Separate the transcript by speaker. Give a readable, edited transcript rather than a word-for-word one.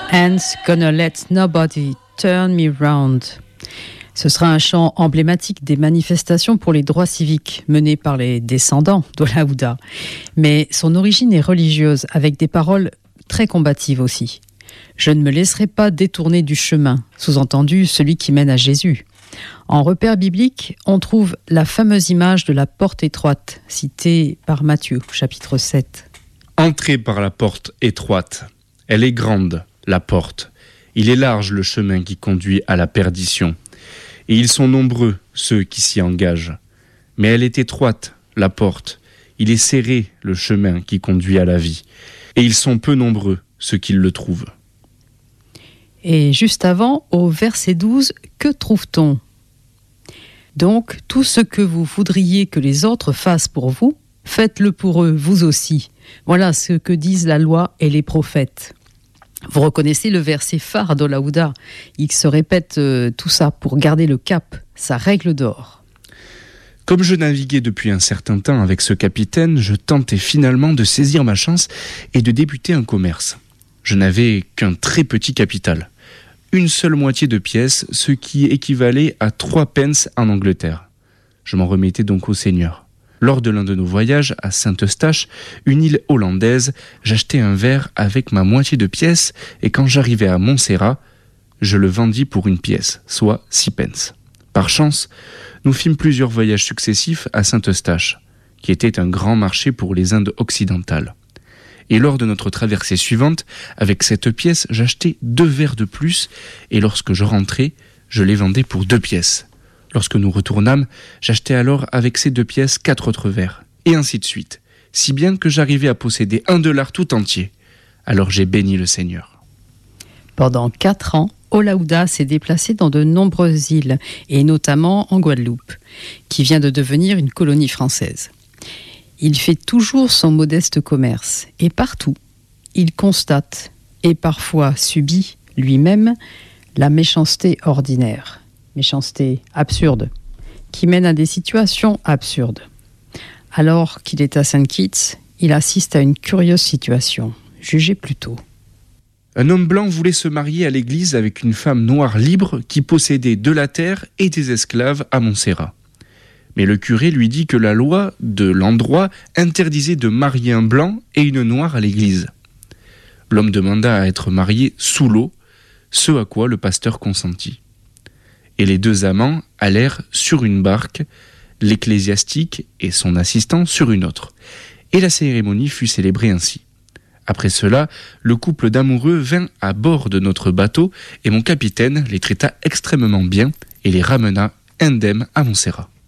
Speaker 1: And Gonna Let Nobody Turn Me Round. Ce sera un chant emblématique des manifestations pour les droits civiques menées par les descendants d'Ola Ouda. Mais son origine est religieuse, avec des paroles très combatives aussi. Je ne me laisserai pas détourner du chemin, sous-entendu celui qui mène à Jésus. En repère biblique, on trouve la fameuse image de la porte étroite, citée par Matthieu, chapitre 7.
Speaker 2: Entrez par la porte étroite. Elle est grande, la porte. Il est large le chemin qui conduit à la perdition. Et ils sont nombreux, ceux qui s'y engagent. Mais elle est étroite, la porte. Il est serré le chemin qui conduit à la vie. Et ils sont peu nombreux, ceux qui le trouvent.
Speaker 1: Et juste avant, au verset 12, que trouve-t-on ? Donc, tout ce que vous voudriez que les autres fassent pour vous, faites-le pour eux, vous aussi. Voilà ce que disent la loi et les prophètes. Vous reconnaissez le verset phare d'Ola Ouda. Il se répète tout ça pour garder le cap, sa règle d'or.
Speaker 2: Comme je naviguais depuis un certain temps avec ce capitaine, je tentais finalement de saisir ma chance et de débuter un commerce. Je n'avais qu'un très petit capital. Une seule moitié de pièce, ce qui équivalait à 3 pence en Angleterre. Je m'en remettais donc au Seigneur. Lors de l'un de nos voyages à Saint-Eustache, une île hollandaise, j'achetai un verre avec ma moitié de pièce et quand j'arrivai à Montserrat, je le vendis pour 1 pièce, soit 6 pence. Par chance, nous fîmes plusieurs voyages successifs à Saint-Eustache, qui était un grand marché pour les Indes occidentales. Et lors de notre traversée suivante, avec cette pièce, j'achetai 2 verres de plus et lorsque je rentrai, je les vendais pour 2 pièces. Lorsque nous retournâmes, j'achetai alors avec ces 2 pièces 4 autres verres, et ainsi de suite, si bien que j'arrivai à posséder $1 tout entier. Alors j'ai béni le Seigneur.
Speaker 1: Pendant 4 ans, Ola Ouda s'est déplacé dans de nombreuses îles, et notamment en Guadeloupe, qui vient de devenir une colonie française. Il fait toujours son modeste commerce, et partout, il constate, et parfois subit lui-même, la méchanceté ordinaire. Méchanceté absurde, qui mène à des situations absurdes. Alors qu'il est à Saint Kitts, il assiste à une curieuse situation. Jugez plutôt.
Speaker 2: Un homme blanc voulait se marier à l'église avec une femme noire libre qui possédait de la terre et des esclaves à Montserrat. Mais le curé lui dit que la loi de l'endroit interdisait de marier un blanc et une noire à l'église. L'homme demanda à être marié sous l'eau, ce à quoi le pasteur consentit. Et les 2 amants allèrent sur une barque, l'ecclésiastique et son assistant sur une autre. Et la cérémonie fut célébrée ainsi. Après cela, le couple d'amoureux vint à bord de notre bateau et mon capitaine les traita extrêmement bien et les ramena indemnes à Montserrat.